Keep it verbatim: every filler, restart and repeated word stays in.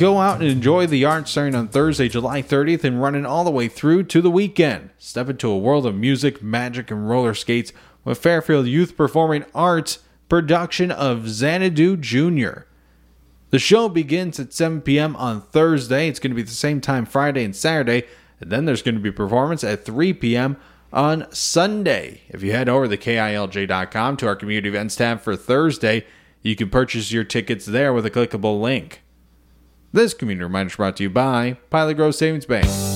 Go out and enjoy the art starting on Thursday, July thirtieth and running all the way through to the weekend. Step into a world of music, magic, and roller skates with Fairfield Youth Performing Arts production of Xanadu Junior The show begins at seven p.m. on Thursday. It's going to be the same time Friday and Saturday. And then there's going to be a performance at three p.m. on Sunday. If you head over to K I L J dot com to our community events tab for Thursday, you can purchase your tickets there with a clickable link. This community reminder is brought to you by Pilot Grove Savings Bank.